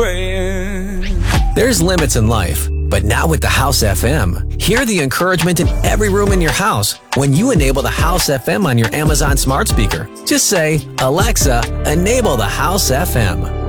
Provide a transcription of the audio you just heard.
praying. There's limits in life, but not with the House FM. Hear the encouragement in every room in your house when you enable the House FM on your Amazon smart speaker. Just say, Alexa, enable the House FM.